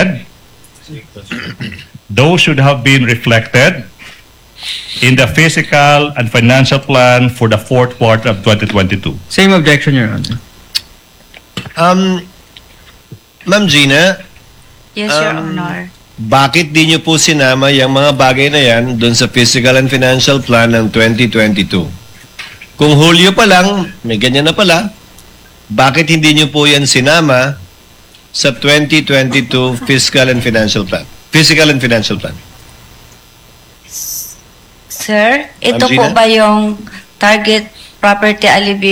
reflected. Those should have been reflected in the fiscal and financial plan for the fourth quarter of 2022. Same objection, Your Honor. Ma'am Gina, Yes, Your Honor. bakit di nyo po sinama yung mga bagay na yan dun sa Fiscal and Financial Plan ng 2022? Kung Hulyo pa lang, may ganyan na pala, bakit hindi nyo po yan sinama sa 2022 Fiscal and Financial Plan? Fiscal and Financial Plan. Sir, ito Ma'am po Gina? ba yung target property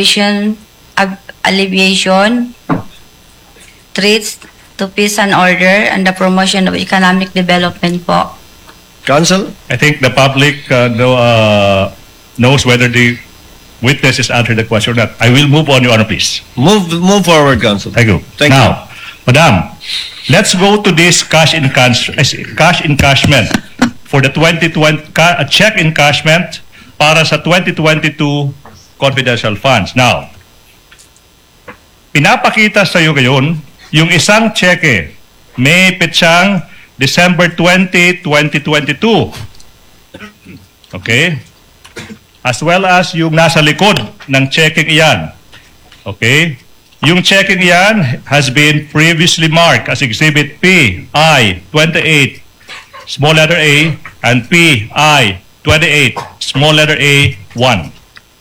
alleviation, threats to peace and order, and the promotion of economic development po? Counsel? I think the public knows whether the witnesses answered the question or not. I will move on, Your Honor, please. Move forward, Counsel. Thank you. Thank you. Now, Madam, let's go to this cash encashment for the 2020 check encashment para sa 2022 confidential funds. Now, pinapakita sa iyo ngayon yung isang cheque may petsang December 20, 2022. Okay? As well as yung nasa likod ng checking iyan. Okay? Yung checking iyan has been previously marked as Exhibit P, I, 28, small letter A, and P, I, 28, small letter A, 1.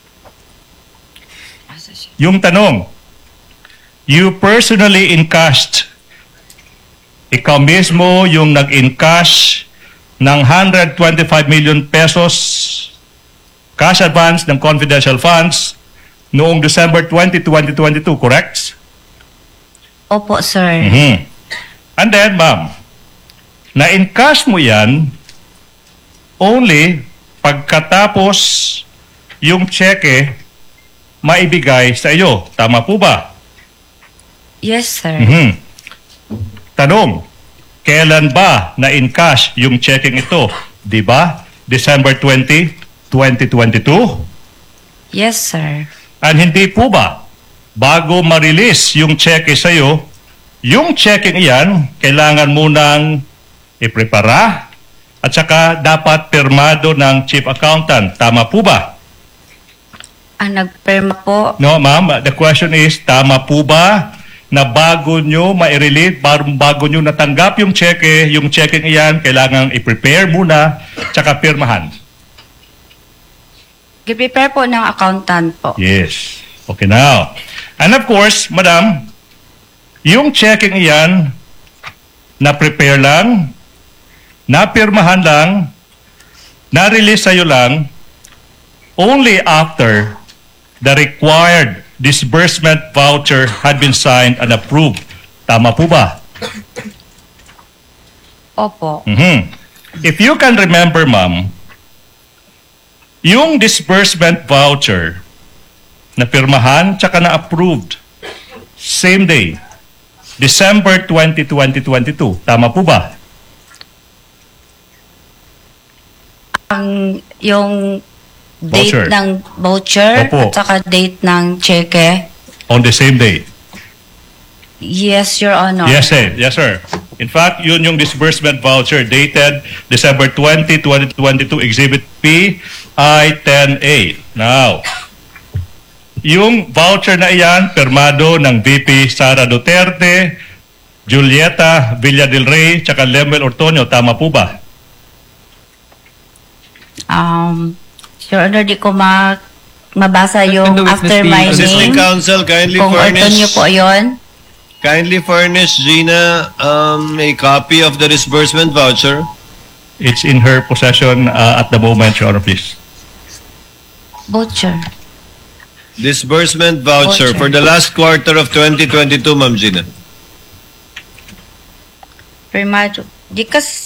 Yung tanong, you personally encashed, ikaw mismo yung nag-encash ng 125 million pesos cash advance ng confidential funds noong December 20, 2022, correct? Opo, sir. And then, ma'am, na-encash mo yan only pagkatapos yung cheque maibigay sa iyo. Tama po ba? Yes, sir. Tanong, kailan ba na-encash yung checking ito? Di ba? December 20, 2022? Yes, sir. And hindi po ba, bago ma-release yung cheque sa iyo, yung checking iyan, kailangan munang iprepara at saka dapat pirmado ng chief accountant. Tama po ba? Ang nagpirma po, No, ma'am. The question is, tama po ba na bago nyo ma-release, bago nyo natanggap yung checking iyan, kailangan i-prepare muna at saka pirmahan? i-prepare po ng accountant po. Yes. Okay, now. And of course, madam, yung checking iyan, na-prepare lang, napirmahan lang, na-release sa'yo lang, only after the required disbursement voucher had been signed and approved. Tama po ba? Opo. If you can remember, ma'am, yung disbursement voucher na pirmahan tsaka na approved same day, December 20, 2022. Tama po ba? Yung Voucher. date ng voucher Opo. at saka date ng cheque. On the same day? Yes, Your Honor. Yes, sir. Yes, sir. In fact, yun yung disbursement voucher dated December 20, 2022, Exhibit P, I-10A. Now, yung voucher na iyan, permado ng VP Sara Duterte, Julieta Villa del Rey, tsaka Lemuel Ortonio. Tama po ba? Your Honor, di ko mabasa yung Can the after witness be- my Assistant name. Counsel, kindly Kung Ortonio po yun. Kindly furnish Gina a copy of the disbursement voucher. It's in her possession at the moment, Your Honor, please. Voucher. Disbursement voucher Voucher. for the last quarter of 2022, Ma'am Gina. Primado. Di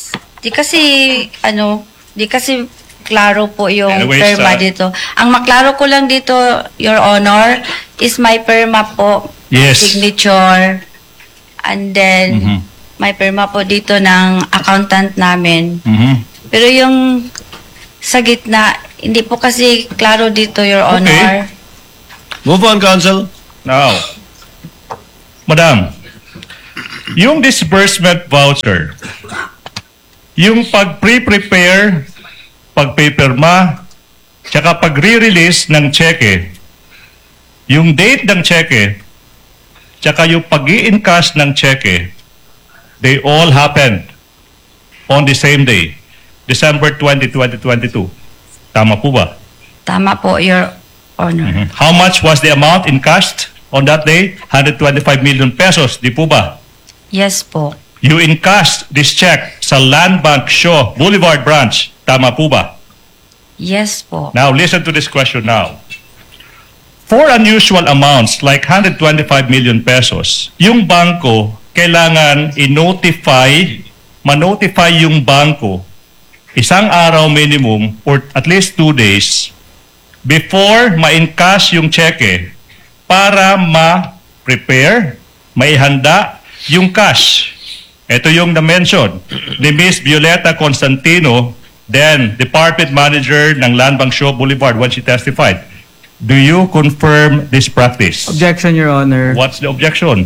kasi klaro po yung Anyways, perma dito. Ang maklaro ko lang dito, Your Honor, is my perma po. Yes. Signature. And then, may perma po dito ng accountant namin. Pero yung sa gitna, hindi po kasi klaro dito, Your Honor. Move on, Counsel. Now, Madam, yung disbursement voucher, yung pag-prepare, pagpipirma, tsaka pag-re-release ng cheque, yung date ng cheque, tsaka yung pag-i-encash ng cheque, they all happened on the same day, December 20, 2022. Tama po ba? Tama po, Your Honor. How much was the amount encashed on that day? 125 million pesos, di po ba? Yes po. You encashed this check sa Land Bank Shaw Boulevard branch. Tama po ba? Yes po. Now, listen to this question now. For unusual amounts like 125 million pesos, yung bangko kailangan ma-notify yung bangko isang araw minimum or at least 2 days before ma-encash yung cheque para ma-prepare, maihanda yung cash. Ito yung na-mention ni Miss Violeta Constantino, then Department Manager ng Land Bank Shaw Boulevard when she testified. Do you confirm this practice? Objection, Your Honor. What's the objection?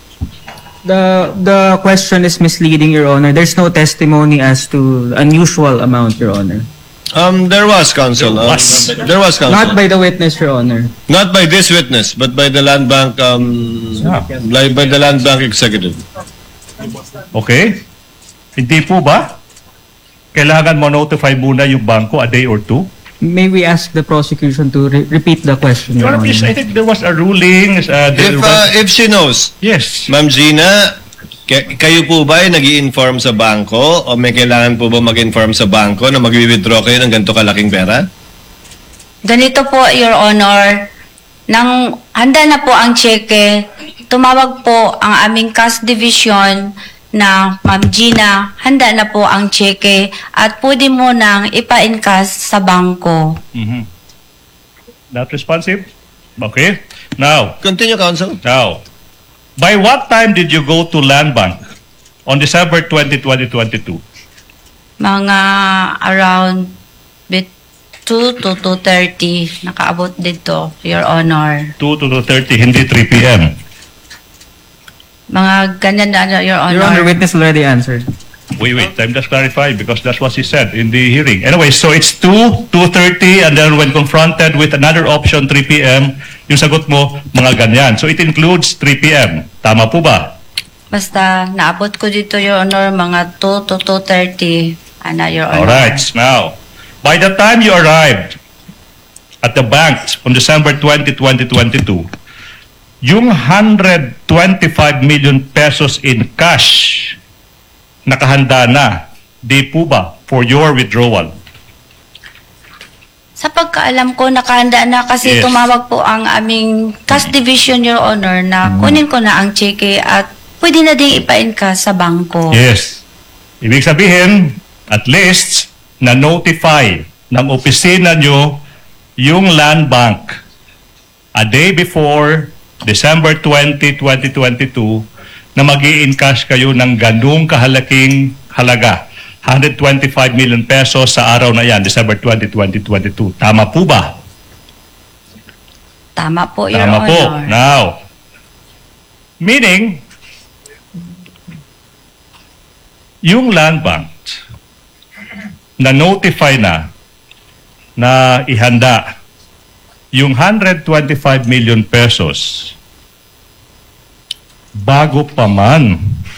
The question is misleading, Your Honor. There's no testimony as to unusual amount, Your Honor. There was, counsel. There was, counsel. Not by the witness, Your Honor. Not by this witness, but by the Land Bank, by the Land Bank executive. Okay? Hindi po ba? Kailangan mo notify muna yung bangko a day or two? May we ask the prosecution to repeat the question, Your Your Honor, Honor? please, I think there was a ruling. If she knows, Yes. Ma'am Gina, kayo po ba ay nag-i-inform sa bangko o may kailangan po ba mag-inform sa bangko na mag-withdraw kayo ng ganito kalaking pera? Ganito po, Your Honor, nang handa na po ang cheque, tumawag po ang aming cash division na Ma'am Gina, handa na po ang cheque at pwede mo nang ipa-encash sa bangko. Not responsive? Okay. Now, Continue, counsel. by what time did you go to Land Bank on December 20, 2022? Mga around 2 to 2:30 nakaabot dito, Your Honor. 2 to 2:30, hindi 3 p.m. Mga ganyan na, Your Honor. Your Honor, witness already answered. Wait, I'm just clarifying because that's what she said in the hearing. Anyway, so it's 2:30, and then when confronted with another option, 3 p.m., yung sagot mo, mga ganyan. So it includes 3 p.m. Tama po ba? Basta naabot ko dito, Your Honor, mga 2 to 2:30. Your Honor. Alright, now, by the time you arrived at the bank on December 20, 2022, yung 125 million pesos in cash nakahanda na, di po ba, for your withdrawal? Sa pagkaalam ko, nakahanda na kasi Yes. tumawag po ang aming cash division, Your Honor, na kunin ko na ang cheque at pwede na ding ipa-encash sa bangko. Yes. Ibig sabihin, at least, na-notify ng opisina nyo yung land bank a day before December 20, 2022 na mag-i-encash kayo ng ganung kahalaking halaga. 125 million pesos sa araw na yan, December 20, 2022. Tama po ba? Tama po, Your Tama po. Honor. Now, meaning, yung land bank na-notify na ihanda yung 125 million pesos bago pa man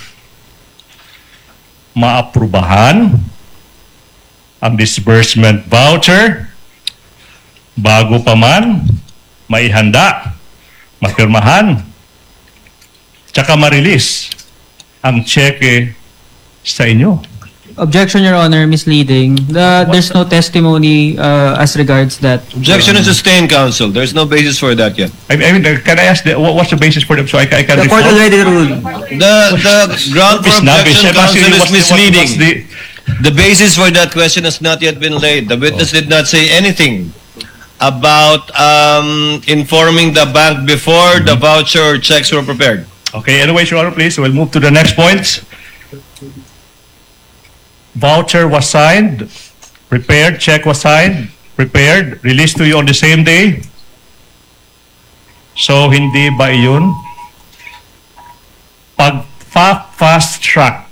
maaprubahan ang disbursement voucher, bago pa man maihanda, mapirmahan, tsaka ma-release ang cheque sa inyo. Objection, Your Honor, misleading. There's no testimony as regards that. Objection is sustained, counsel. There's no basis for that yet. I mean, can I ask, what's the basis for them so I can The court respond? already ruled. The ground for objection, counsel, is misleading. The, The basis for that question has not yet been laid. The witness did not say anything about informing the bank before the voucher or checks were prepared. okay, anyway, Your Honor, please, we'll move to the next point. Voucher was signed, prepared, check was signed, prepared, released to you on the same day. So, hindi ba iyon? fast track,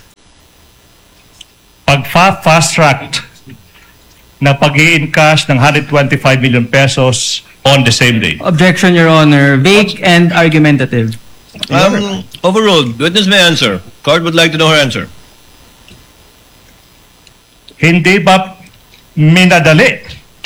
fast track na pag-i-encash ng 125 million pesos on the same day. Objection, Your Honor. Vague and argumentative. Overruled. Witness may answer. Court would like to know her answer. Hindi ba minadali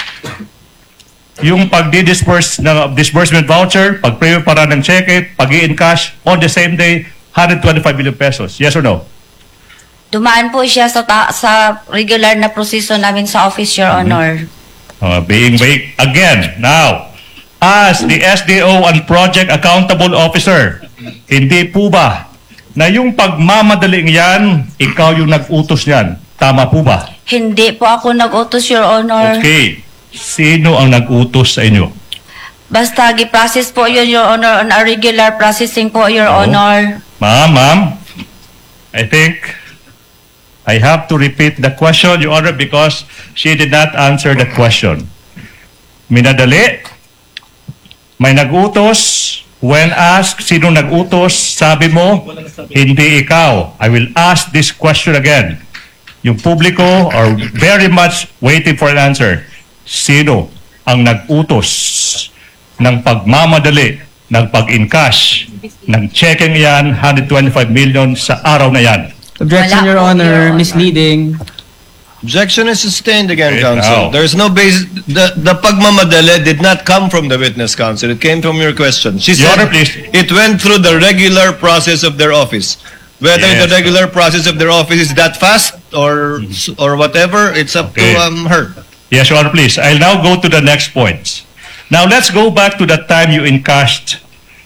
yung pag-disburse ng disbursement voucher, pag-prepare para ng cheque, pag-i-encash on the same day, 125 million pesos? Yes or no? Dumaan po siya sa regular na proseso namin sa office, Your Honor. Being vague again. Now, as the SDO and Project Accountable Officer, hindi po ba na yung pagmamadaling yan, ikaw yung nag-utos yan? Tama po ba? Hindi po ako nag-utos, Your Honor. Okay. Sino ang nag-utos sa inyo? Basta gi-process po yun, Your Honor, on a regular processing po, Your Oh. Honor. Ma'am, I think I have to repeat the question, Your Honor, because she did not answer the question. Minadali, may nag-utos, when asked, sino nag-utos, sabi mo, hindi ikaw. I will ask this question again. Yung publiko are very much waiting for an answer. Sino ang nag-utos ng pagmamadali, ng pag-encash, ng checking yan, 125 million sa araw na yan? Objection, Wala Your po, Honor. Your Honor. Misleading. Objection is sustained again, Okay, counsel. now. There is no basis. The pagmamadali did not come from the witness, counsel. It came from your question. She Your said Honor, please. it went through the regular process of their office. Whether Yes. the regular process of their office is that fast or whatever, it's up Okay. to her. Yes, Your Honor, please. I'll now go to the next points. Now, let's go back to the time you encashed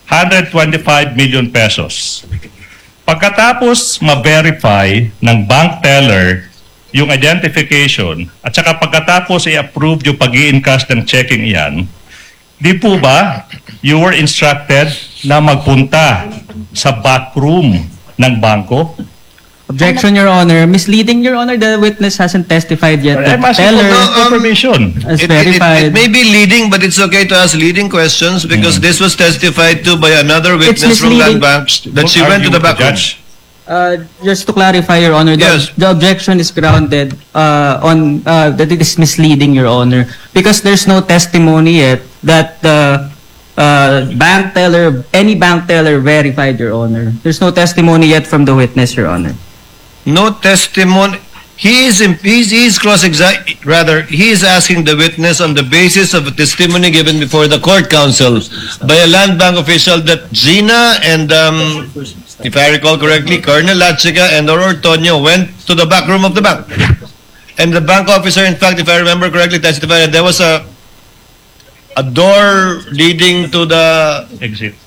125 million pesos. Pagkatapos ma-verify ng bank teller yung identification at saka pagkatapos i-approve yung pag-i-encash ng checking iyan, di po ba you were instructed na magpunta sa backroom ng bangko? Objection, Your Honor. Misleading, Your Honor. The witness hasn't testified yet. The I'm asking for teller confirmation. has It verified. may be leading, but it's okay to ask leading questions because this was testified to by another It's witness from Land misleading. Bank that she Don't went to argue the with back room. judge. Just to clarify, Your Honor, Yes. the objection is grounded on that it is misleading, Your Honor, because there's no testimony yet that the bank teller, any bank teller verified, Your Honor. There's no testimony yet from the witness, Your Honor. No testimony. He is asking the witness on the basis of a testimony given before the court counsel by a land bank official that Gina and if I recall correctly, Colonel Lachiga and Antonio went to the back room of the bank. And the bank officer, in fact, if I remember correctly, testified that there was a door leading to the Exit.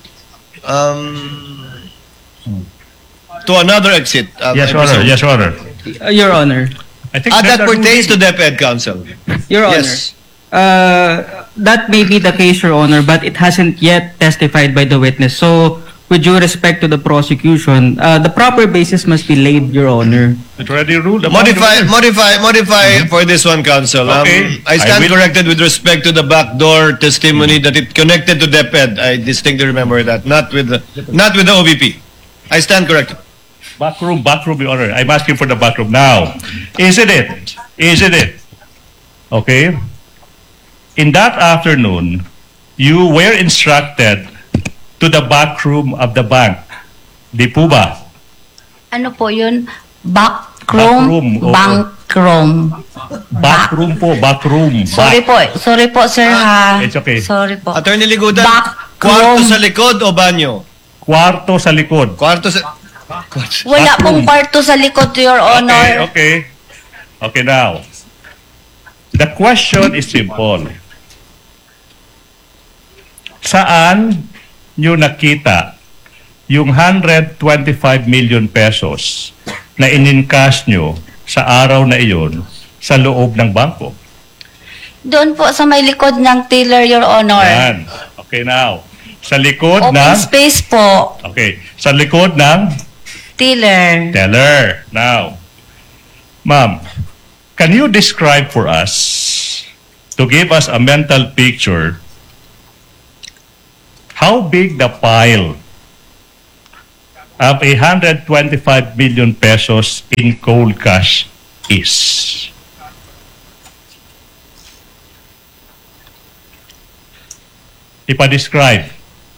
to another exit. Yes, I Your Honor. presume. Yes, Your Honor. Your Honor. I think That the pertains to ruling- DepEd counsel. Your Honor. Yes. That may be the case, Your Honor, but it hasn't yet testified by the witness. So, with due respect to the prosecution, the proper basis must be laid, Your Honor. It already ruled upon Modify the- for this one, counsel. Okay. I stand I will- corrected with respect to the backdoor testimony that it connected to DepEd. I distinctly remember that, not with the OVP. I stand corrected. Backroom, Your Honor. I'm asking for the backroom now. Isn't it? Okay? In that afternoon, you were instructed to the backroom of the bank. Di po ba? Ano po yun? Backroom? Backroom, oo. Bankroom. Backroom po, backroom. Sorry po, sir ha. It's okay. Sorry po. Attorney Ligudan, Backroom. kwarto sa likod o banyo? Kwarto sa likod. Kwarto sa... Wala backroom. pong kwarto sa likod, Your Honor. Okay. Okay, now. The question is simple. Saan nyo nakita yung 125 million pesos na in-encash nyo sa araw na iyon sa loob ng bangko? Doon po sa may likod ng teller, Your Honor. Yan. Okay, now. Sa likod Open ng... space po, Okay. Sa likod ng teller. teller. Now, ma'am, can you describe for us, to give us a mental picture, how big the pile of 125 million pesos in cold cash is? Ipa-describe.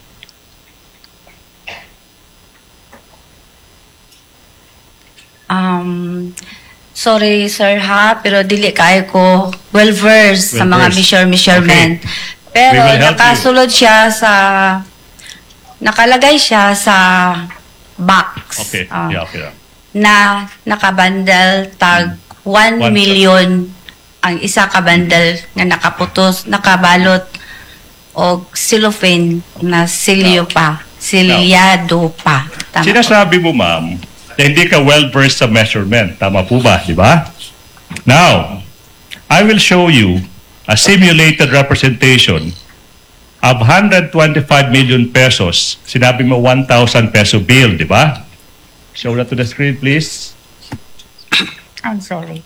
Sorry sir ha, pero dili kayo ko well-versed sa mga Well-versed. measurement. Pero We will help nakasulod siya sa, nakalagay siya sa box. Okay. Yeah, okay. Na nakabandal tag 1 One- million ang isa ka bundle nga nakaputos, nakabalot og cellophane na silyo pa, silyado pa. Tama po. Sinasabi mo, ma'am, na hindi ka well-versed sa measurement. Tama po ba, di ba? Now, I will show you a simulated representation of 125 million pesos. Sinabi mo 1,000 peso bill, di ba? Show that to the screen, please. I'm sorry.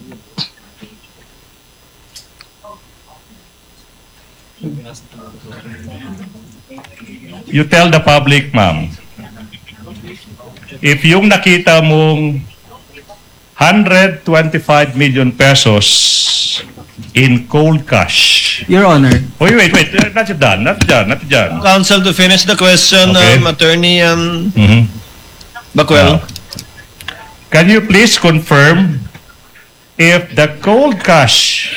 You tell the public, ma'am, if yung nakita mong 125 million pesos in cold cash. Your Honor. Wait. Not done. Not done. Counsel, to finish the question, Okay. Attorney Mhm. Bacuel. Can you please confirm if the cold cash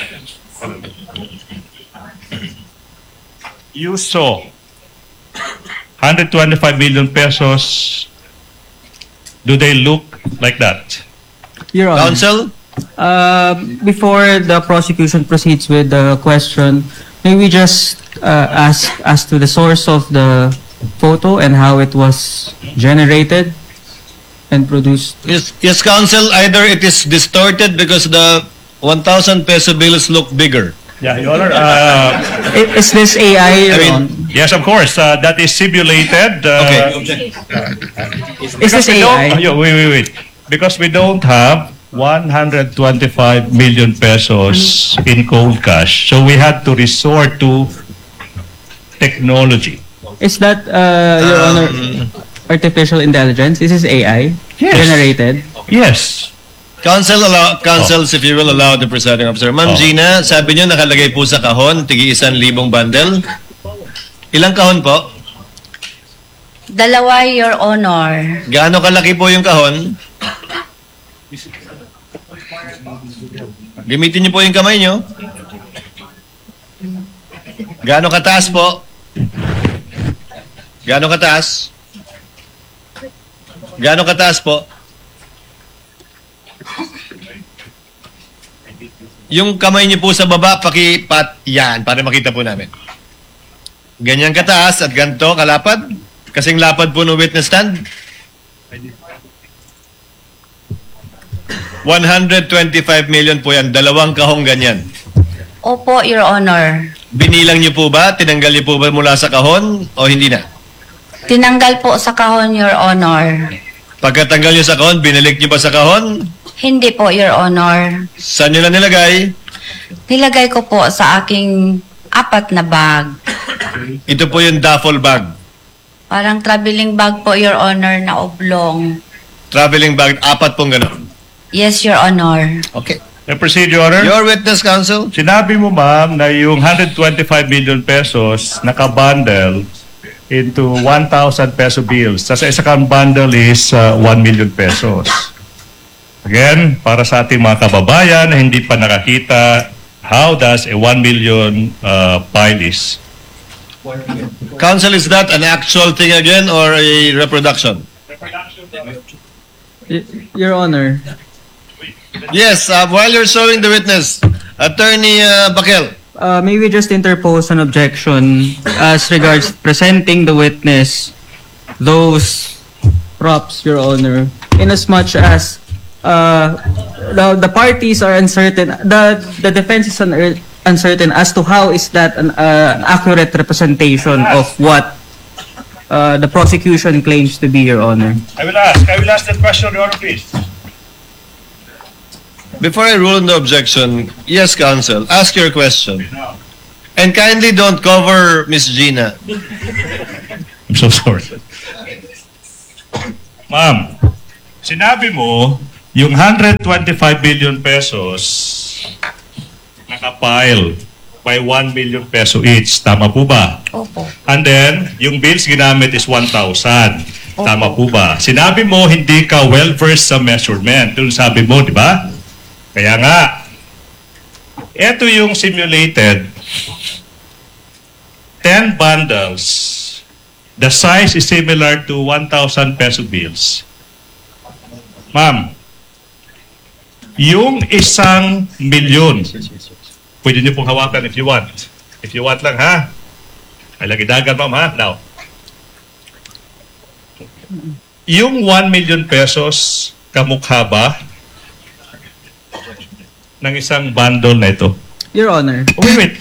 you saw 125 million pesos, do they look like that? Your Honor. Counsel? Before the prosecution proceeds with the question, may we just ask as to the source of the photo and how it was generated and produced? Yes, counsel, either it is distorted because the 1,000 peso bills look bigger. Yeah, Your Honor. Is this AI? Your I mean, Honor? Yes, of course. That is simulated. Okay. Is this AI? Wait. Because we don't have 125 million pesos in cold cash. So we had to resort to technology. Is that, Your Honor, artificial intelligence? Is this AI? Yes. Generated? Yes. Counsels, if you will allow the presiding officer. Ma'am Gina, sabi niyo nakalagay po sa kahon, tigi 1,000 bundle. Ilang kahon po? Dalawa, Your Honor. Gaano kalaki po yung kahon? Gamitin niyo po yung kamay niyo. Gaano kataas po? Gaano kataas? Gaano kataas po? Yung kamay niyo po sa baba, pakipat yan para makita po namin. Ganyan kataas at ganito kalapad. Kasing lapad po ng witness stand. 125 million po yan. Dalawang kahong ganyan. Opo, Your Honor. Binilang niyo po ba? Tinanggal niyo po ba mula sa kahon o hindi na? Tinanggal po sa kahon, Your Honor. Pagkatanggal niyo sa kahon, binalik niyo ba sa kahon? Hindi po, Your Honor. Saan niyo na nilagay? Nilagay ko po sa aking 4 na bag. Ito po yung duffel bag. Parang traveling bag po, Your Honor, na oblong. Traveling bag, 4 pong gano'n. Yes, Your Honor. Okay. The procedure. Your witness, counsel? Sinabi mo, ma'am, na yung 125 million pesos nakabundle into 1,000 peso bills. Sa isa kang bundle is 1 million pesos. Again, para sa ating mga kababayan na hindi pa nakakita, how does a 1 million pile is? Counsel, is that an actual thing again or a reproduction? Your Honor. Yes, while you're showing the witness, Attorney Bakel. May we just interpose an objection as regards presenting the witness those props, Your Honor, in as much as the parties are uncertain, the defense is uncertain as to how is that an accurate representation of what the prosecution claims to be, Your Honor. I will ask that question, Your Honor, please. Before I rule on the objection, yes, counsel, ask your question. And kindly don't cover Miss Gina. I'm so sorry. Ma'am, sinabi mo, yung 125 billion pesos nakapile by 1 million peso each. Tama po ba? Opo. And then, yung bills ginamit is 1,000. Tama po ba? Sinabi mo, hindi ka well-versed sa measurement. Yung sabi mo, di ba? Kaya nga, ito yung simulated 10 bundles. The size is similar to 1,000 peso bills. Ma'am, yung 1,000,000, pwede niyo pong hawakan if you want. If you want lang, ha? Ay, lagi dagan, ma'am, ha? Now, yung 1 million pesos, kamukha ba ng isang bundle na ito? Your Honor. Oh, wait.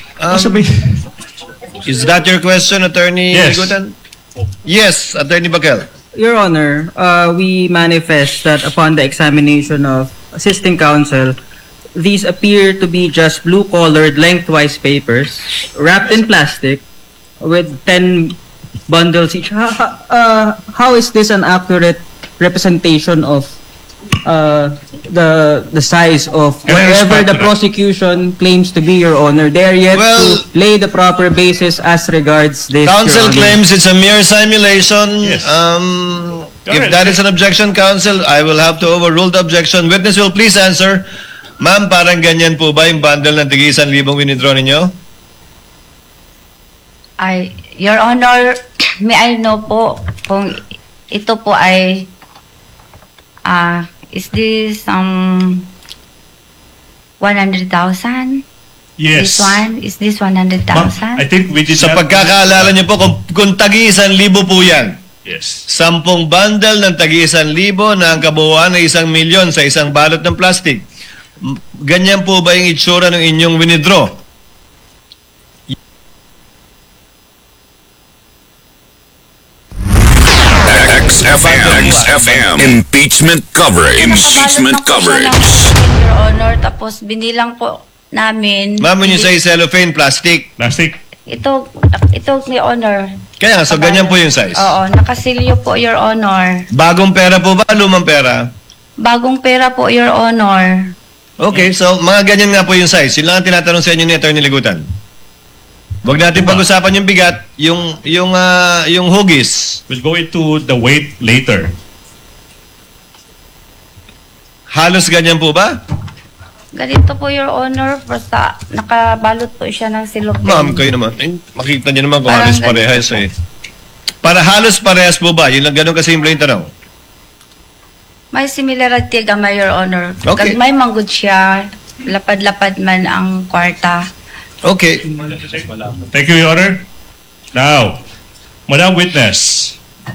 Is that your question, Attorney Yes. Ligutan? Yes, Attorney Bakel. Your Honor, we manifest that upon the examination of assisting counsel, these appear to be just blue-colored lengthwise papers wrapped in plastic with 10 bundles each. How is this an accurate representation of the size of whatever the prosecution claims to be, Your Honor? They are yet Well, to lay the proper basis as regards this, Your Counsel Honor. claims it's a mere simulation. Yes. If that is an objection, Counsel, I will have to overrule the objection. Witness will please answer. Ma'am, parang ganyan po ba yung bundle ng tig-1,000 winidraw ninyo? Your Honor, may I know po kung ito po ay is this 100,000? Yes. This one? Is this Ma'am, I 100,000? think we did Sa not- pagkakaalala niyo po, kung tagi-1,000 po yan, Yes. 10 bundle ng tagi-1,000 na ang kabuuan ay 1,000,000 sa isang balot ng plastic. Ganyan po ba yung itsura ng inyong winidraw? XFM. Impeachment coverage. Impeachment Nakabalot na po siya coverage. ng- Your Honor, tapos binilang po namin. Ma'am, when you say cellophane, plastic. Plastic. Ito, Your Honor. Kaya, so ganyan po yung size. Oo, nakasilyo po, Your Honor. Bagong pera po ba? Lumang pera? Bagong pera po, Your Honor. Okay, so mga ganyan nga po yung size. Yun lang ang tinatanong sa inyo ni Attorney Ligutan. Huwag natin pag-usapan yung bigat, yung hugis. We'll go into the weight later. Halos ganyan po ba? Ganito po, Your Honor. Basta nakabalot po siya ng silopin. Ma'am, kayo naman. Eh, makita niyo naman kung Parang halos ganito parehas po. eh. Para halos parehas po ba? Yun lang ganun kasimple yung tanong. May similarity gamay, Your Honor. Okay. Kag may manggod siya, lapad-lapad man ang kwarta. Okay. Thank you, Your Honor. Now, Madam Witness.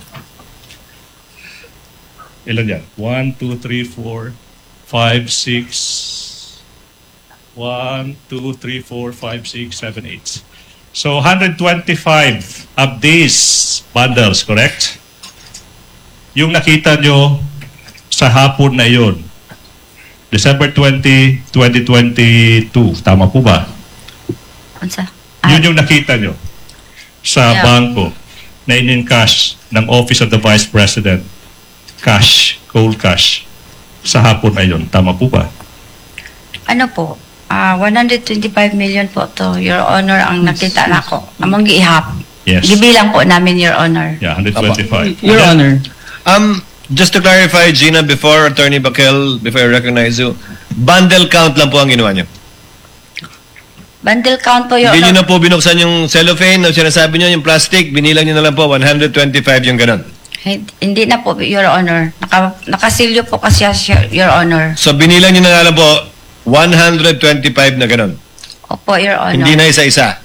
Ilan yan? 1, 2, 3, 4, 5, 6. 1, 2, 3, 4, 5, 6, 7, 8. So, 125 of these bundles, correct? Yung nakita nyo sa hapon na yun, December 20, 2022. Tama po ba? Unsa? Yun yung nakita nyo sa Yeah. bangko na in-encash ng Office of the Vice President. Cash, cold cash, sa hapon na yun. Tama po ba? Ano po? 125 million po to, Your Honor, ang nakita nako. Among giihap. Yes. Gibilang po namin, Your Honor. Yeah, 125. Your Honor. Just to clarify, Gina, before Attorney Bakel, before I recognize you, bundle count lang po ang ginawa niyo. Bundle count po, Your Hindi niyo Honor. na po binuksan yung cellophane na sinasabi niyo, yung plastic, binilang niyo na lang po, 125 yung ganun. Hindi na po, Your Honor. Nakasilyo po kasi siya, Your Honor. So binilang niyo na nga lang po, 125 na ganun. Opo, Your Honor. Hindi na isa-isa.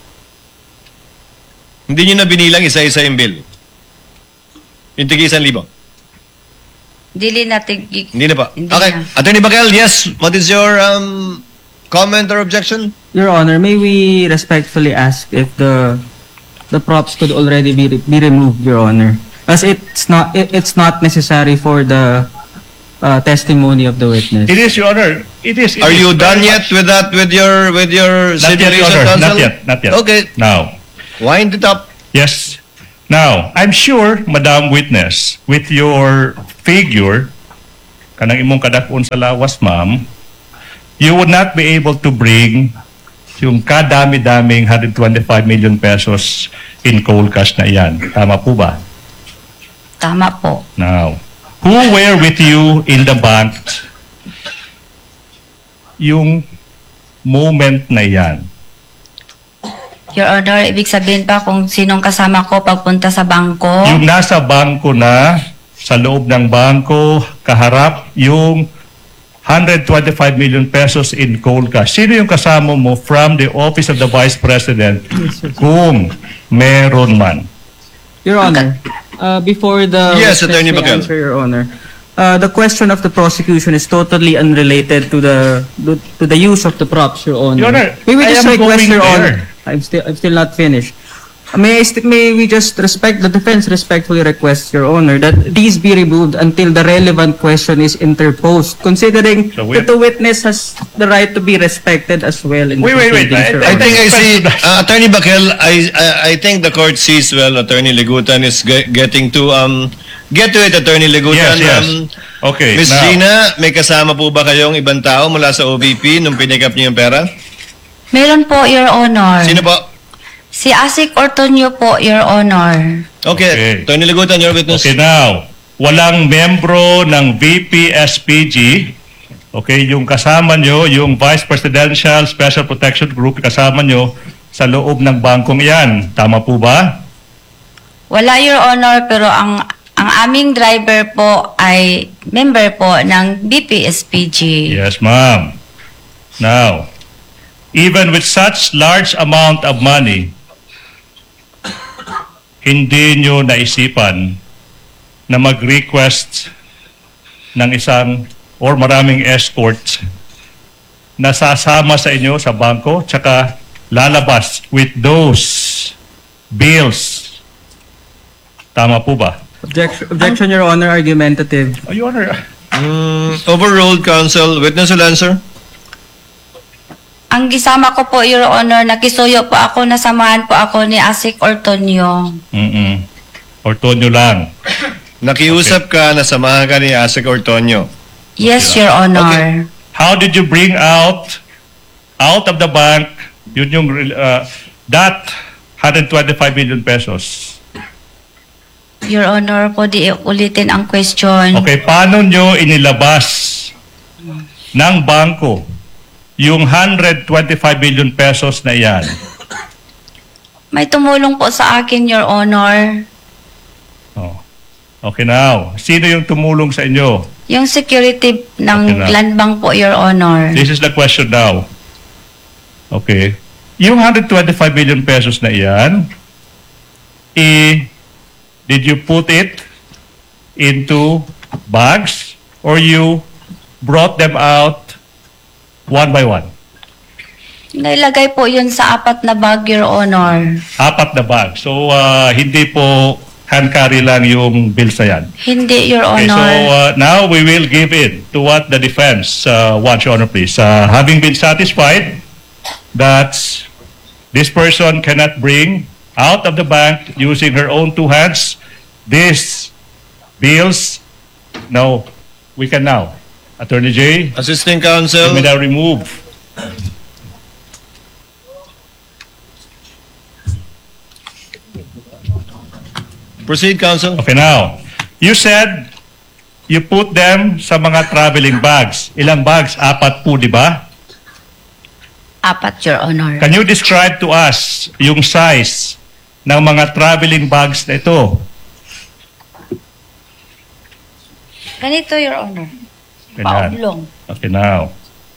Hindi niyo na binilang isa-isa yung bill. Yung tigi-1,000. Dili natin. Hindi na po. Hindi Okay. na. Attorney Bakel, yes, what is your comment or objection? Your Honor, may we respectfully ask if the props could already be removed, Your Honor, as it's not necessary for the testimony of the witness. It is, Your Honor. It is. Are you done yet with that, with your Not yet, Your simulation, Honor. counsel? Not yet. Okay. Now, Wind it up. yes. Now, I'm sure, Madam Witness, with your figure, kanang imong kadakon sa lawas, ma'am, you would not be able to bring yung kadami-daming 125 million pesos in cold cash na iyan. Tama po ba? Tama po. Now, who were with you in the bank yung moment na iyan? Your Honor, ibig sabihin pa kung sinong kasama ko pagpunta sa bangko. Yung nasa bangko na, sa loob ng bangko, kaharap yung 125 million pesos in cold cash. Sino yung kasama mo from the Office of the Vice President kung meron man? Your Honor, before the Yes, witness Attorney may Bacal. answer, Your Honor, the question of the prosecution is totally unrelated to the use of the props, Your Honor. Your Honor, May we I just am request, going Your there. Honor? I'm still not finished. May we just the defense respectfully request, Your Honor, that these be removed until the relevant question is interposed, considering So that the witness has the right to be respected as well in the Wait. proceedings, Your I Honor. think I see, Attorney Bakel, I think the court sees well Attorney Ligutan is getting to, get to it, Attorney Ligutan. Yes. Okay, Miss now- Gina, may kasama po ba kayong ibang tao mula sa OVP nung pick up niyo yung pera? Meron po, Your Honor. Sino po? Si Asik Ortonio po, Your Honor. Okay, Okay. Attorney Ligutan, your witness. Okay, now, walang membro ng VP-SPG, okay, yung kasama nyo, yung Vice Presidential Special Protection Group, kasama nyo sa loob ng bangkong iyan. Tama po ba? Wala, Your Honor, pero ang aming driver po ay member po ng BPSPG. Yes, ma'am. Now, even with such large amount of money, hindi nyo naisipan na mag-request ng isang or maraming escorts na sasama sa inyo sa bangko tsaka lalabas with those bills. Tama po ba? Objection, Your Honor, argumentative. Oh, Your Honor. Overruled, counsel. Witness will answer. Ang gisama ko po, Your Honor, nakisuyo po ako, nasamahan po ako ni Asik Ortonio. Ortonio lang. Nakiusap ka, nasamahan ka ni Asik Ortonio. Yes, Your Honor. How did you bring out of the bank yun yung that 125 million pesos? Your Honor, po di ulitin ang question. Okay, paano nyo inilabas ng bangko yung 125 million pesos na yan? May tumulong po sa akin, Your Honor. Oh. Okay, now, sino yung tumulong sa inyo? Yung security ng Okay na. land bank po, Your Honor. This is the question now. Okay. Yung 125 million pesos na yan, did you put it into bags or you brought them out one by one? Nailagay po yun sa 4 na bag, Your Honor. 4 na bag. So, hindi po hand carry lang yung bills na yan. Hindi, Your Okay, so Honor. now we will give in to what the defense wants, Your Honor, please. Having been satisfied that this person cannot bring out of the bank using her own 2 hands these bills, no, we can now. Attorney J, Assisting you counsel. may now remove. Proceed, counsel. Okay, now, you said you put them sa mga traveling bags. Ilang bags? 4 po, di ba? 4, Your Honor. Can you describe to us yung size ng mga traveling bags na ito? Ganito, Your Honor. Ganyan. Paublong. Okay, now.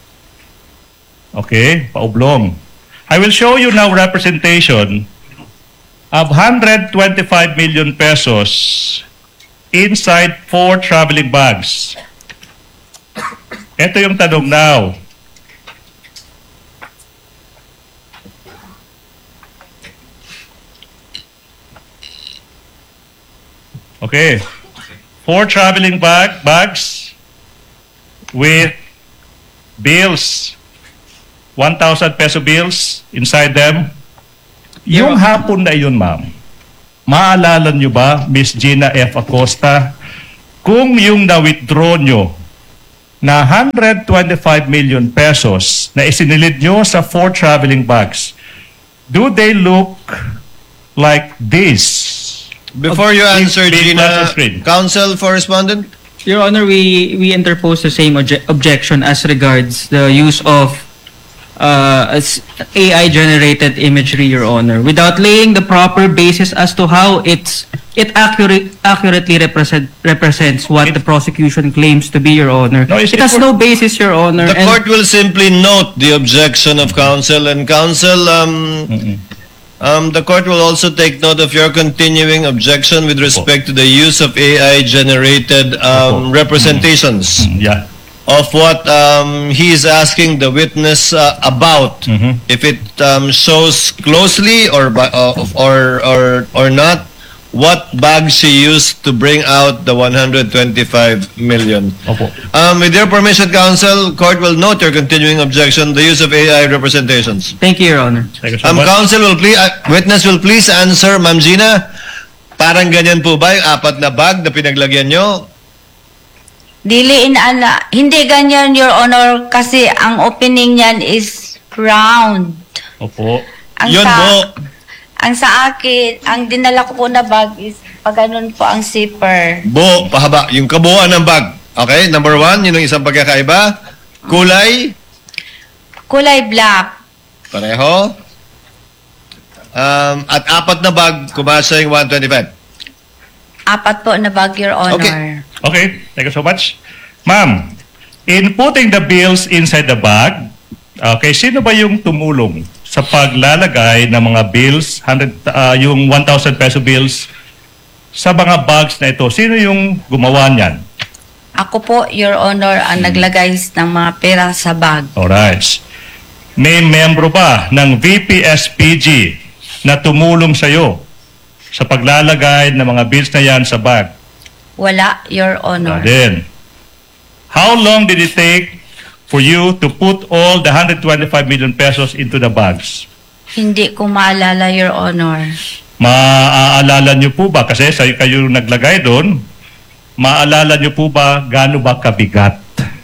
Okay, paublong. I will show you now representation of 125 million pesos inside 4 traveling bags. Ito yung tanong now. Okay. 4 traveling bags with bills, 1,000 peso bills inside them. Yung hapon na yun, ma'am, maalala nyo ba, Miss Gina F. Acosta, kung yung na-withdraw nyo na 125 million pesos na isinilid nyo sa 4 traveling bags, do they look like this? Before you answer, Please Gina, pass the screen. counsel for respondent? Your Honor, we interpose the same objection as regards the use of AI-generated imagery, Your Honor, without laying the proper basis as to how it accurately represents what the prosecution claims to be, Your Honor. No, it has no basis, Your Honor. The and- court will simply note the objection of counsel, and counsel, the court will also take note of your continuing objection with respect to the use of AI-generated representations Yeah. of what he is asking the witness about. If it shows closely or not, what bag she used to bring out the 125 million. Opo. With your permission, counsel, court will note your continuing objection, the use of AI representations. Thank you, Your Honor. Thank you so much. Counsel will please, witness will please answer, Ma'am Gina, parang ganyan po ba yung 4 na bag na pinaglagyan nyo? Hindi ganyan, Your Honor, kasi ang opening niyan is round. Opo. Yun po. Ang sa akin, ang dinala ko po na bag is pag ganun po ang zipper. Pahaba, yung kabuuan ng bag. Okay, number 1, yun ang isang pagkakaiba. Kulay, Kulay black. pareho. At 4 na bag, kumasa yung 125. 4 po na bag, Your Honor. Okay. Okay, thank you so much. Ma'am, in putting the bills inside the bag, okay, sino ba yung tumulong sa paglalagay ng mga bills, yung 1,000 peso bills, sa mga bags na ito? Sino yung gumawa niyan? Ako po, Your Honor, ang naglagay ng mga pera sa bag. Alright. May membro ba ng VPSPG na tumulong sa'yo sa paglalagay ng mga bills na yan sa bag? Wala, Your Honor. Then, how long did it take for you to put all the 125 million pesos into the bags? Hindi ko maalala, Your Honor. Maaalala niyo po ba, kasi kayo naglagay doon, maaalala niyo po ba gaano ba kabigat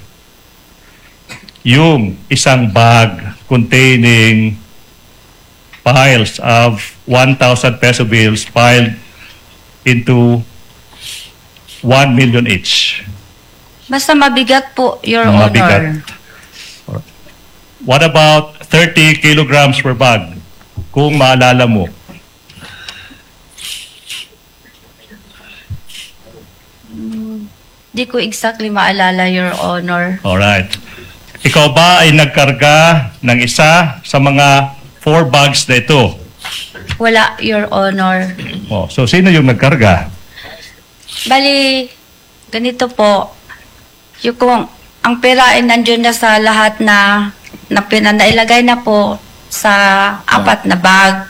yung isang bag containing piles of 1,000 peso bills piled into 1 million each? Basta mabigat po, Your Mabigat. Honor. What about 30 kilograms per bag? Kung maalala mo. Di ko exactly maalala, Your Honor. Alright. Ikaw ba ay nagkarga ng isa sa mga 4 bags na ito? Wala, Your Honor. Oh, so sino yung nagkarga? Bali, ganito po. Yung kung ang pera ay nandiyon na sa lahat na nailagay na po sa 4 na bag.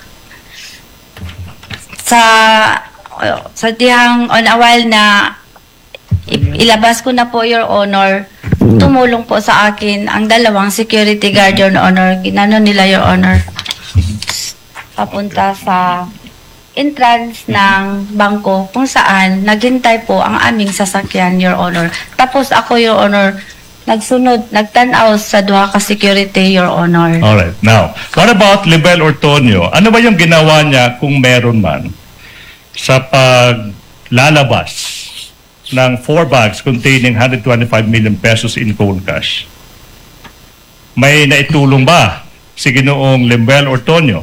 Sa dihang on a while na ilabas ko na po, Your Honor, tumulong po sa akin ang 2 security guard, Your Honor. Ginano nila, Your Honor, papunta sa entrance ng bangko kung saan naghintay po ang aming sasakyan, Your Honor. Tapos ako, Your Honor, nagtanaw sa 2 ka security, Your Honor. Alright. Now, what about Libel Ortonio? Ano ba yung ginawa niya kung meron man sa paglalabas ng 4 bags containing 125 million pesos in cold cash? May naitulong ba si Ginoong Libel Ortonio?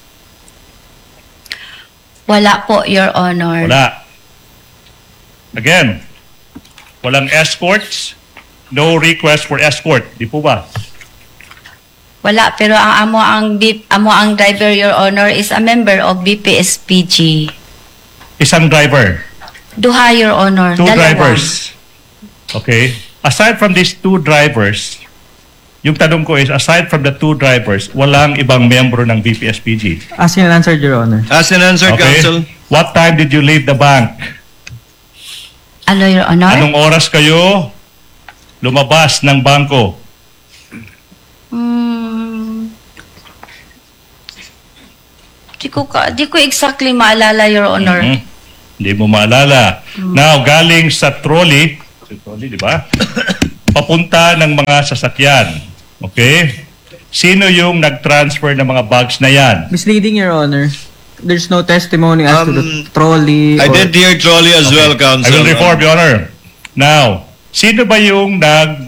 Wala po, Your Honor. Wala. Again, walang escorts, no request for escort. Di po ba? Wala, pero ang amo ang driver, Your Honor, is a member of BPSPG. Isang driver. 2, Your Honor. 2 2 drivers. Okay. Aside from these 2 drivers, yung tanong ko is, aside from the 2 drivers, walang ibang membro ng VPSPG. As you answered, Your Honor. As an answer, counsel. What time did you leave the bank? Ano, Your Honor? Anong oras kayo lumabas ng bangko? Hindi Di ko exactly maalala, Your Honor. Hindi mo maalala. Now, galing sa trolley, di ba? Papunta ng mga sasakyan. Okay? Sino yung nag-transfer ng mga bags na yan? Misleading, Your Honor. There's no testimony as to the trolley. I or- did hear trolley as well, I Counsel. will reform, Your Honor. Now, sino ba yung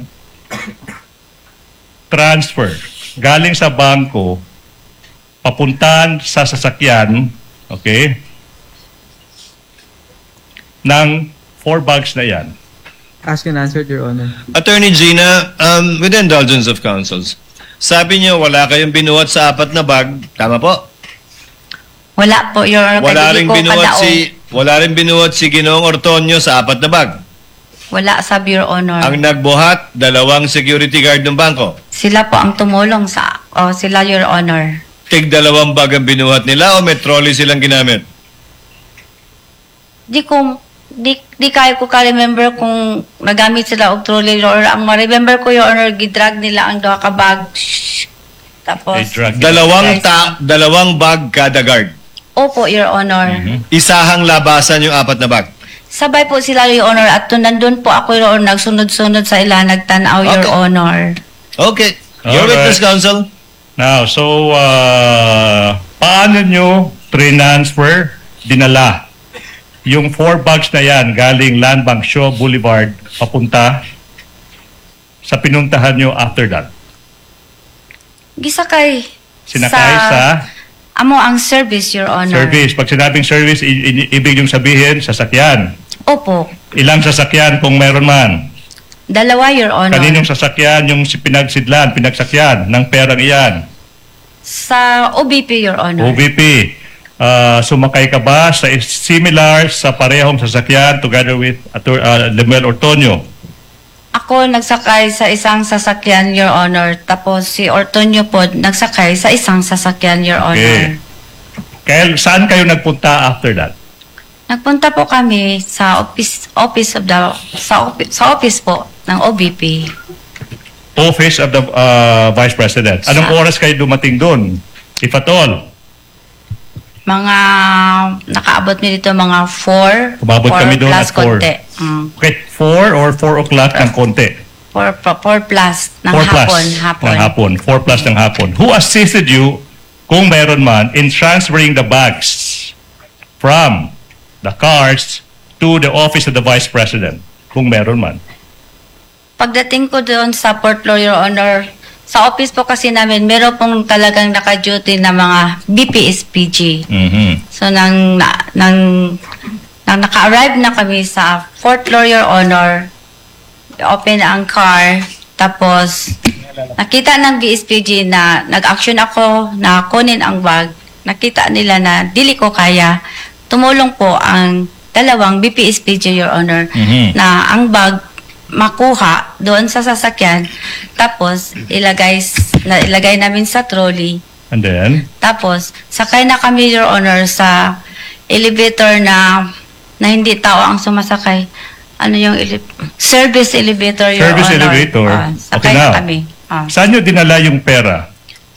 nag-transfer galing sa bangko, papuntahan sa sasakyan, okay, ng 4 bags na yan? Ask and answer, Your Honor. Attorney Gina, with the indulgence of counsels, sabi niyo wala kayong binuhat sa 4 na bag. Tama po? Wala po, Your Honor. Wala Hindi rin ko binuhat kadaog. wala rin binuhat si Ginoong Ortonio sa 4 na bag. Wala, sabi, Your Honor. Ang nagbuhat, 2 security guard ng bangko. Sila po ang tumulong sila, Your Honor. Tig 2 bag ang binuhat nila o may trolley silang ginamit? Di kayo ko ka-remember kung nagamit sila og trolley, Your Honor. Ang ma-remember ko, Your Honor, gidrag nila ang 2 ka bag. Tapos, They drug- 2 bag kada guard. opo, Your Honor. Isahang labasan yung 4 na bag. Sabay po sila, Your Honor, at nandun po ako, Your Honor, nagsunod-sunod sa ila, nagtanaw, Your Okay. Honor. Okay. Your Alright. witness, counsel. Now, so, paano nyo transfer, dinala, yung 4 bags na yan galing Land Bank Shaw Boulevard papunta sa pinuntahan nyo after that? Gisakay. Sinakay sa Amo ang service, Your Honor. service. Pag sinabing service, ibig yung sabihin, sasakyan. Opo. Ilang sasakyan kung meron man? 2, Your Honor. Kaninong sasakyan yung pinagsakyan ng perang iyan? Sa OBP, Your Honor. OVP. Sumakay ka ba sa similar sa parehong sasakyan together with Lemuel Ortonio? Ako nagsakay sa isang sasakyan, Your Honor. Tapos si Ortonio po nagsakay sa isang sasakyan, Your Honor. Kaya saan kayo nagpunta after that? Nagpunta po kami sa office po ng OBP. Office of the Vice President. Anong oras kayo dumating doon? If at all? Mga nakaabot mi dito mga 4. Umabot kami doon plus at 4. konti. Okay, 4 or 4 o'clock ng konti? 4 plus ng 4 plus hapon. ng hapon. 4 plus ng hapon. Who assisted you, kung meron man, in transferring the bags from the cars to the office of the Vice President? Kung meron man. Pagdating ko doon sa Port Law, Your Honor, sa office po kasi namin, meron pong talagang naka-duty na mga BPSPG. So, nang naka-arrive na kami sa Fort Law, Your Honor, open ang car, tapos nakita ng BSPG na nag-action ako na kunin ang bag. Nakita nila na dili ko kaya. Tumulong po ang 2 BPSPG, Your Honor, na ang bag makuha doon sa sasakyan, tapos ilagay namin sa trolley. And then? Tapos, sakay na kami, Your Honor, sa elevator na hindi tao ang sumasakay. Ano yung service elevator, Your Service Honor. elevator. Sakay Okay, now. na kami. Saan nyo dinala yung pera?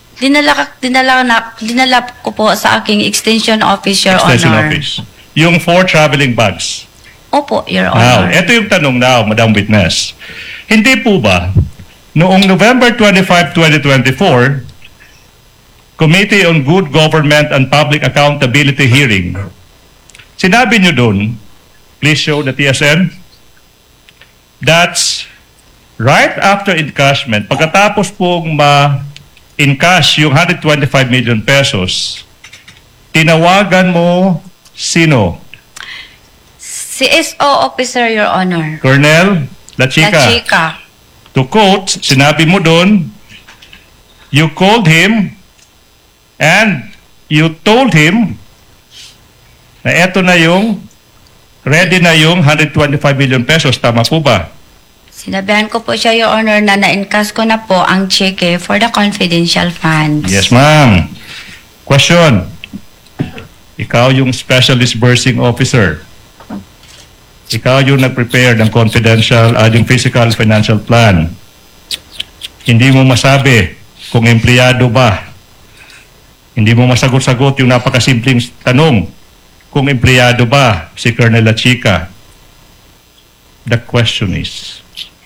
Dinala ko po sa aking extension office, Your Extension Honor. office. Yung 4 traveling bags. Opo, Your Now, Honor. ito yung tanong now, Madam Witness. Hindi po ba, noong November 25, 2024, Committee on Good Government and Public Accountability hearing, sinabi nyo dun, please show the TSN, that's right after encashment, pagkatapos pong ma-encash yung 125 million pesos, tinawagan mo sino? Si SO officer, Your Honor. Colonel La La Chica. Chica. To quote, sinabi mo doon, you called him and you told him na eto na yung ready na yung 125 million pesos. Tama po ba? Sinabihan ko po siya, Your Honor, na na-encash ko na po ang cheque for the confidential funds. Yes, ma'am. Question. Ikaw yung special disbursing officer. Ikaw yung nag-prepare ng confidential, yung physical financial plan. Hindi mo masabi kung empleyado ba Hindi mo masagot-sagot yung napakasimpleng tanong kung empleyado ba si Colonel La Chica. The question is,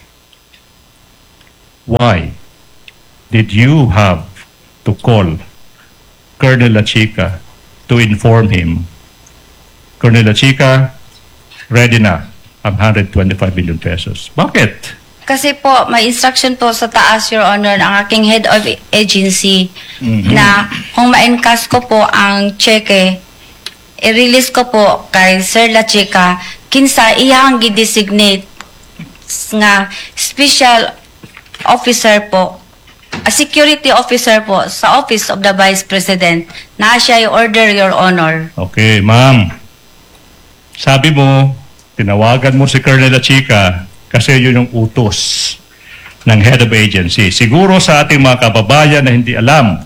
why did you have to call Colonel La Chica to inform him, Colonel La Chica, ready na ang 125 million pesos? Bakit? Kasi po, may instruction po sa taas, Your Honor, ng aking head of agency na kung ma-encash ko po ang cheque, i-release ko po kay Sir La Chica, kinsa iyang gi-designate nga special officer po, a security officer po sa Office of the Vice President na siya i-order, Your Honor. Okay, ma'am. Sabi mo, tinawagan mo si Colonel La Chica kasi yun yung utos ng head of agency. Siguro sa ating mga kababayan na hindi alam,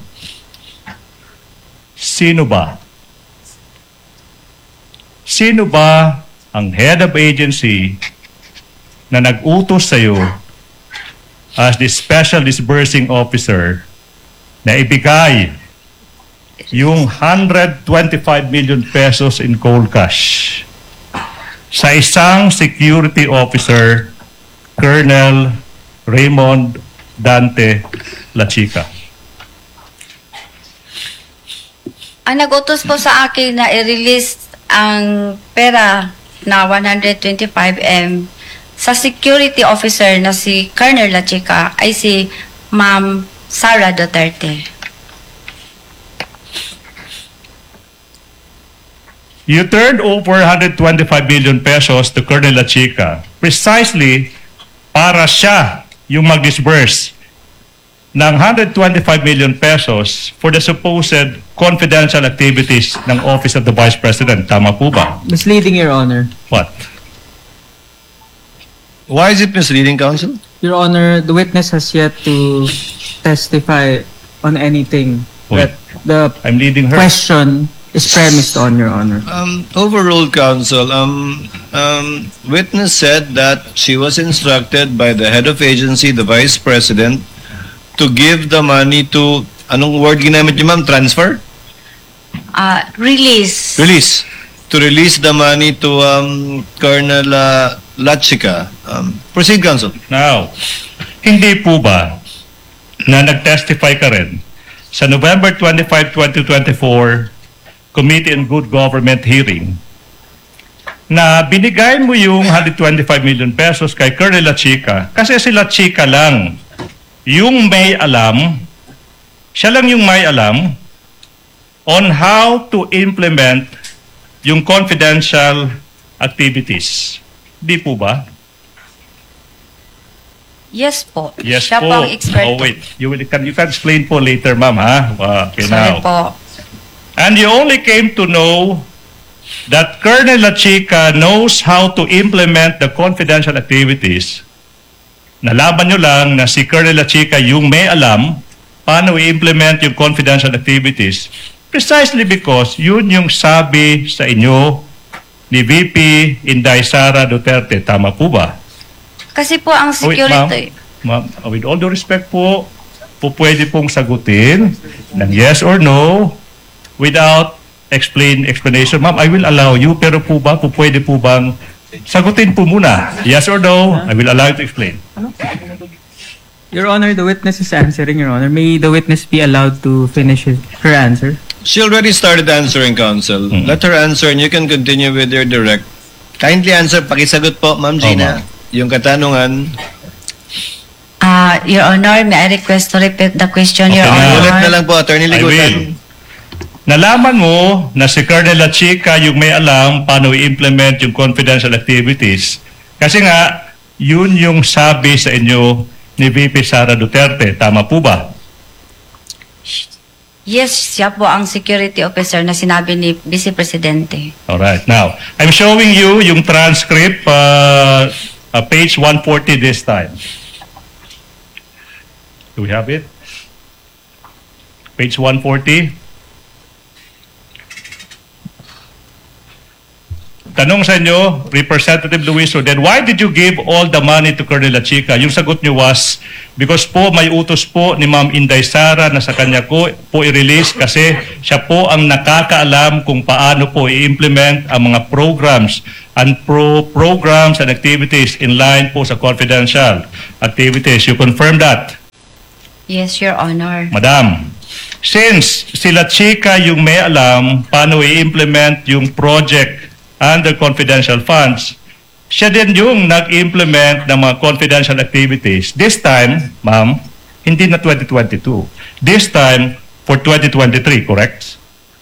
sino ba? Sino ba ang head of agency na nag-utos sa'yo as the special disbursing officer na ibigay yung 125 million pesos in cold cash sa isang security officer, Colonel Raymond Dante La Chica? Ang nag-utos po sa akin na i-release ang pera na 125M sa security officer na si Colonel La Chica ay si Ma'am Sara Duterte. You turned over 125 million pesos to Colonel La Chica precisely para siya yung mag-disburse ng 125 million pesos for the supposed confidential activities ng Office of the Vice President. Tama po ba? Misleading, Your Honor. What? Why is it misleading, counsel? Your Honor, the witness has yet to testify on anything Wait. that the I'm leading her. question is premised on, Your Honor. Overruled, counsel. Witness said that she was instructed by the head of agency, the vice president, to give the money to, anong word ginamit niyo, ma'am? Transfer? Release. Release. To release the money to Colonel La Chica. Proceed, counsel. Now, hindi po ba na nag-testify ka rin sa November 25, 2024 Committee on Good Government hearing na binigay mo yung 125 million pesos kay Colonel La Chica kasi si La Chica lang yung may alam, siya lang yung may alam on how to implement yung confidential activities. Di po ba? Yes po. Yes Siya po. ang expert. Oh, wait. You can explain po later, ma'am, ha? Okay, Sorry now. po. And you only came to know that Colonel La Chica knows how to implement the confidential activities. Nalaman nyo lang na si Colonel La Chica yung may alam paano i-implement yung confidential activities precisely because yun yung sabi sa inyo ni VP Inday Sara Duterte. Tama po ba? Kasi po ang security... Ma'am, with all due respect po, pwede pong sagutin ng yes or no without explanation. Ma'am, I will allow you, pero pwede po bang sagutin po muna? Yes or no? I will allow you to explain. Your Honor, the witness is answering, Your Honor. May the witness be allowed to finish her answer? She already started answering, counsel. Let her answer and you can continue with your direct. Kindly answer, pakisagot po, Ma'am Gina. Yung katanungan. Your Honor, may I request to repeat the question, Your Okay na. Ulit na Honor? lang po, Attorney I will. Ligutan. Nalaman mo na si Colonel La Chica yung may alam paano i-implement yung confidential activities. Kasi nga, yun yung sabi sa inyo ni VP Sara Duterte. Tama po ba? Yes, siya po ang security officer na sinabi ni Vice Presidente. Alright. Now, I'm showing you yung transcript, page 140 this time. Do we have it? Page 140. tanong sa inyo, Representative Luiso, then why did you give all the money to Colonel Lachica? Yung sagot niyo was, because po may utos po ni Ma'am Inday Sara na sa kanya ko po i-release kasi siya po ang nakakaalam kung paano po i-implement ang mga programs and programs and activities in line po sa confidential activities. You confirm that? Yes, Your Honor. Madam, since si Lachica yung may alam paano i-implement yung project under confidential funds, siya din yung nag-implement ng mga confidential activities. This time, ma'am, hindi na 2022. This time, for 2023, correct?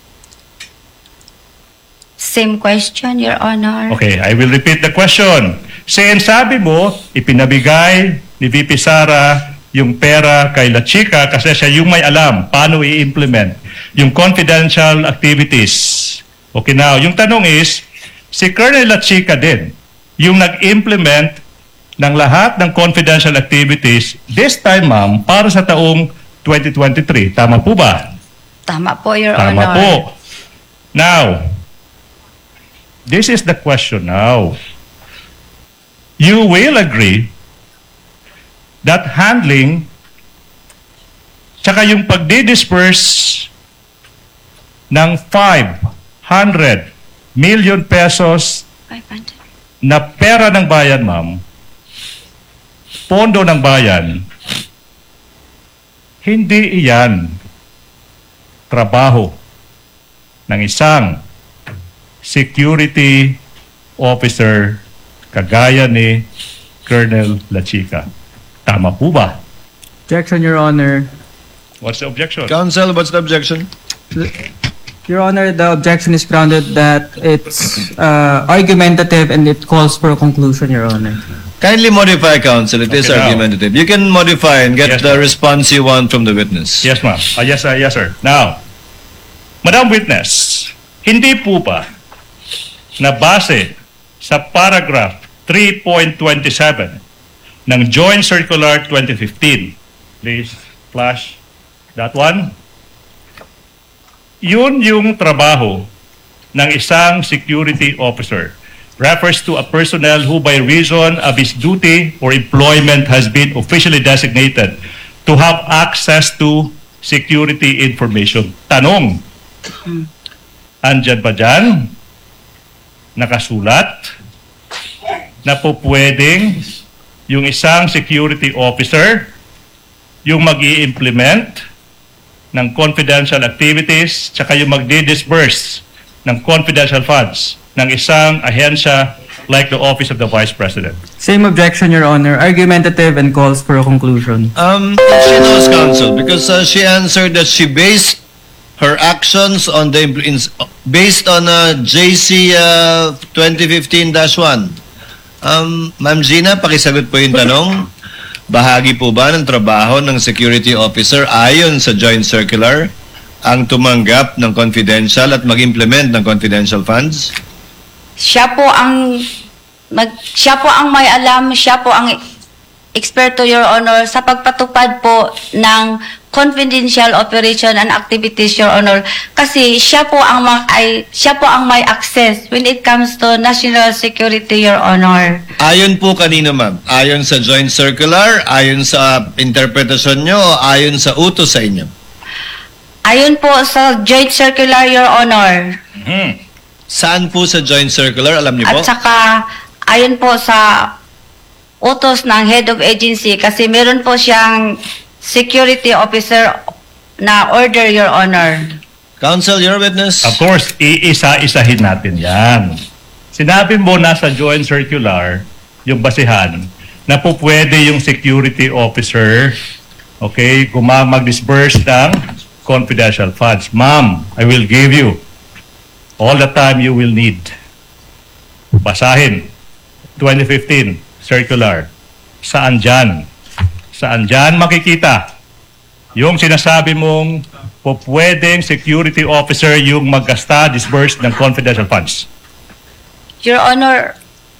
Same question, Your Honor. Okay, I will repeat the question. Since sabi mo, ipinabigay ni VP Sara yung pera kay Lachica kasi siya yung may alam paano i-implement yung confidential activities. Okay, now, yung tanong is, si Colonel Lachica din, yung nag-implement ng lahat ng confidential activities, this time, ma'am, para sa taong 2023. Tama po ba? Tama po, Your Tama Honor. po. Now, this is the question now. You will agree that handling tsaka yung pagdi-disperse ng 500 million pesos 500. na pera ng bayan, ma'am, pondo ng bayan, hindi iyan trabaho ng isang security officer kagaya ni Colonel Lachica. Tama po ba? Objection, Your Honor. What's the objection? Counsel, what's the objection? Your Honor, the objection is grounded that it's argumentative and it calls for a conclusion, Your Honor. Kindly modify, counsel. It is Okay, now. argumentative. You can modify and get Yes, the ma'am. response you want from the witness. Yes, ma'am. Yes, sir. Now, Madam Witness, hindi po ba na base sa paragraph 3.27 ng Joint Circular 2015, please flash that one, yun yung trabaho ng isang security officer. Refers to a personnel who by reason of his duty or employment has been officially designated to have access to security information. Tanong, andyan ba dyan nakasulat na po pwedeng yung isang security officer yung mag-i-implement ng confidential activities tsaka yung magdi-disburse ng confidential funds ng isang ahensya like the Office of the Vice President? Same objection, Your Honor. Argumentative and calls for a conclusion. She knows, counsel, because she answered that she based her actions on the based on JC 2015-1. Ma'am Gina, pakisagot po yung tanong. Bahagi po ba ng trabaho ng security officer ayon sa joint circular ang tumanggap ng confidential at mag-implement ng confidential funds? Siya po ang may alam, siya po ang eksperto, Your Honor, sa pagpatupad po ng confidential operation and activities, Your Honor. Kasi siya po ang may access when it comes to national security, Your Honor. Ayon po kanino, ma'am? Ayon sa joint circular, ayon sa interpretasyon nyo, o ayon sa utos sa inyo? Ayon po sa joint circular, Your Honor. Saan po sa joint circular? Alam niyo po? At saka, ayon po sa utos ng head of agency kasi meron po siyang security officer na order, Your Honor. Counsel, your witness. Of course, iisa-isahin natin yan. Sinabi mo nasa joint circular, yung basihan, na po pwede yung security officer, okay, mag-disburse ng confidential funds. Ma'am, I will give you all the time you will need. Basahin. 2015 circular. Saan dyan? Saan dyan makikita yung sinasabi mong po pwedeng security officer yung maggasta, disburse ng confidential funds? Your Honor,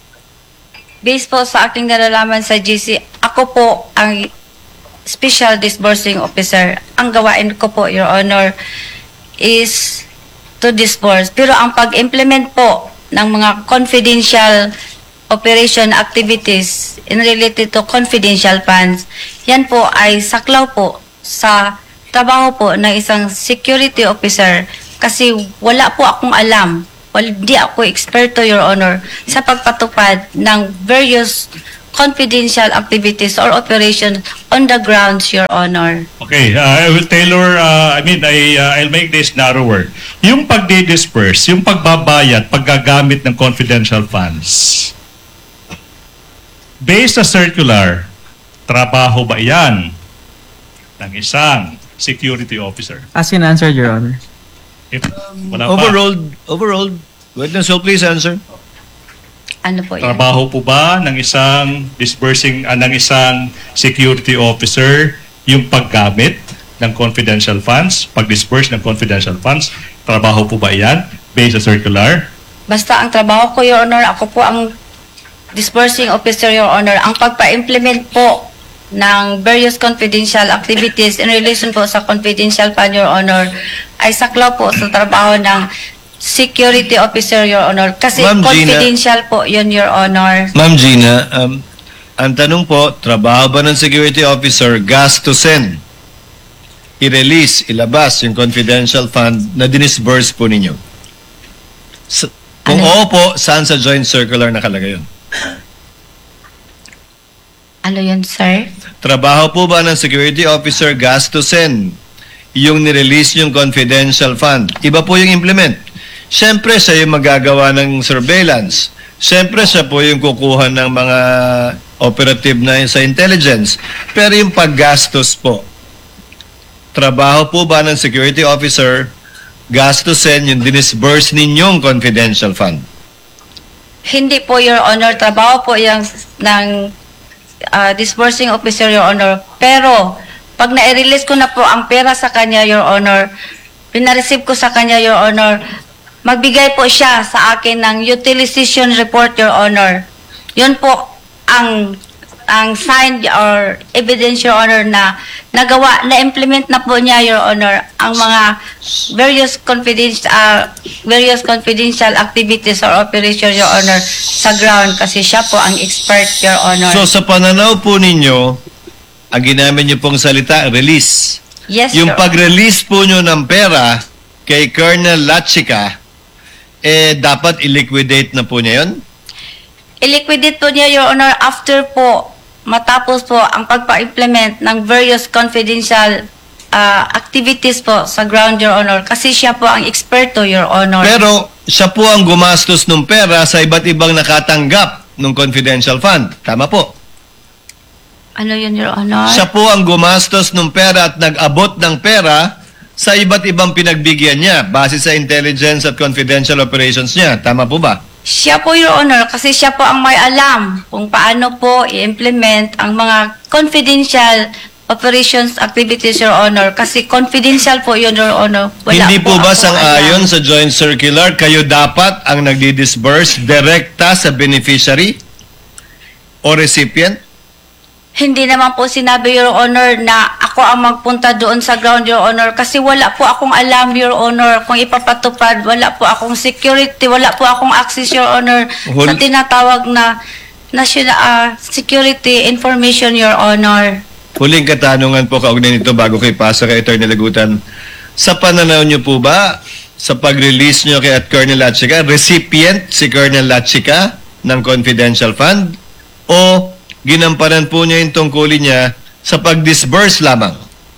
based po sa aking nalalaman sa GC, ako po ang special disbursing officer. Ang gawain ko po, Your Honor, is to disburse. Pero ang pag-implement po ng mga confidential operation activities in related to confidential funds, yan po ay saklaw po sa trabaho po ng isang security officer kasi wala po akong alam, di ako eksperto, Your Honor, sa pagpatupad ng various confidential activities or operations on the grounds, Your Honor. Okay, I will tailor, I'll make this narrower. Yung pagdi-disperse, yung pagbabayad, paggagamit ng confidential funds, based sa circular, trabaho ba yan ng isang security officer? As in answered, Your Honor. If wala pa, Overruled. Witness will please answer. Ano po yan? trabaho po ba ng isang ng isang security officer yung paggamit ng confidential funds, pag-disperse ng confidential funds? Trabaho po ba yan based sa circular? Basta ang trabaho ko, Your Honor, ako po ang disbursing officer, Your Honor. Ang pagpa-implement po ng various confidential activities in relation po sa confidential fund, Your Honor, ay saklaw po sa trabaho ng security officer, Your Honor. Kasi Ma'am Gina. confidential po yun, Your Honor. Ma'am Gina, ang tanong po, trabaho ba ng security officer gastusin, i-release, ilabas yung confidential fund na dinisburse po ninyo? Kung oo po, saan sa joint circular nakalagay yun? Ano yun, sir? Trabaho po ba ng security officer gastusin yung nirelease yung confidential fund? Iba po yung implement. Siyempre, siya yung magagawa ng surveillance. Siyempre, siya po yung kukuha ng mga operative na sa intelligence. Pero yung paggastos po, trabaho po ba ng security officer gastusin yung dinisburse ninyong confidential fund? Hindi po, Your Honor. Trabaho po yung ng disbursing officer, Your Honor. Pero, pag na-release ko na po ang pera sa kanya, Your Honor, pinareceive ko sa kanya, Your Honor, magbigay po siya sa akin ng utilization report, Your Honor. Yun po ang signed or evidence, Your Honor, na nagawa, na-implement na po niya, Your Honor, ang mga various confidential activities or operations, Your Honor, sa ground kasi siya po ang expert, Your Honor. So sa pananaw po ninyo, ang ginamit niyo pong salita, release. Yes, Yung Your pag-release po nyo ng pera kay Colonel Lachica, dapat i-liquidate na po niya yun? I-liquidate po niya, Your Honor, after po, matapos po ang pagpa-implement ng various confidential activities po sa ground, Your Honor. Kasi siya po ang eksperto, Your Honor. Pero siya po ang gumastos ng pera sa iba't ibang nakatanggap ng confidential fund. Tama po. Ano yun, Your Honor? Siya po ang gumastos ng pera at nag-abot ng pera sa iba't ibang pinagbigyan niya base sa intelligence at confidential operations niya. Tama po ba? Siya po, Your Honor, kasi siya po ang may alam kung paano po i-implement ang mga confidential operations activities, Your Honor. Kasi confidential po yun, Your Honor. Hindi po ba akong sang-ayon alam. sa joint circular, kayo dapat ang nagdi-disburse direkta sa beneficiary o recipient? Hindi naman po sinabi, Your Honor, na ako ang magpunta doon sa ground, Your Honor. Kasi wala po akong alam, Your Honor, kung ipapatupad. Wala po akong security, wala po akong access, Your Honor, sa tinatawag na national security information, Your Honor. Huling katanungan po kaugnay nito bago kayo pasa kay Attorney Lagutan. Sa pananaw niyo po ba, sa pag-release niyo kay Colonel Lachica, recipient si Colonel Lachica ng confidential fund o ginampanan po niya yung tungkulin niya sa pag-disburse lamang?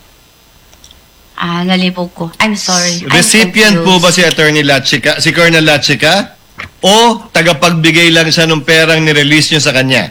Nalibog ko. I'm sorry. Recipient po ba si Attorney Lachica, si Colonel Lachica, o tagapagbigay lang siya ng perang nirelease niyo sa kanya?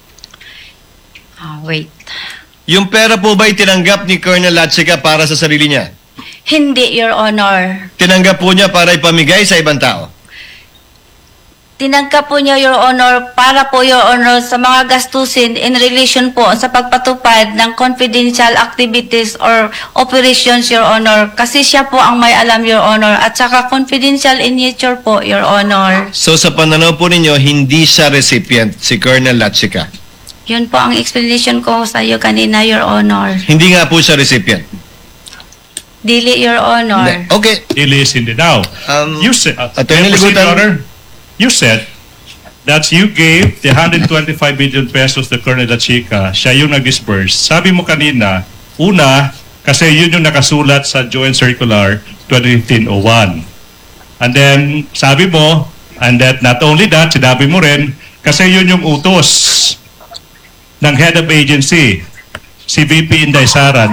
Wait. Yung pera po ba itinanggap ni Colonel Lachica para sa sarili niya? Hindi, Your Honor. Tinanggap po niya para ipamigay sa ibang tao? Tinangka po niya, Your Honor, para po, Your Honor, sa mga gastusin in relation po sa pagpatupad ng confidential activities or operations, Your Honor. Kasi siya po ang may alam, Your Honor, at saka confidential in nature po, Your Honor. So sa pananaw po ninyo, hindi siya recipient, si Colonel Lachica? Yun po ang explanation ko sa iyo kanina, Your Honor. Hindi nga po siya recipient? Dili, Your Honor. Okay. It is in the now. You say, Attorney proceed, Lagutan. Your Honor. you said that you gave the 125 billion pesos to Colonel Lachica. Siya yung nag-disperse. Sabi mo kanina, una, kasi yun yung nakasulat sa Joint Circular 2015-01. And then, sabi mo, and that not only that, sinabi mo rin, kasi yun yung utos ng head of agency, si VP Inday Sara,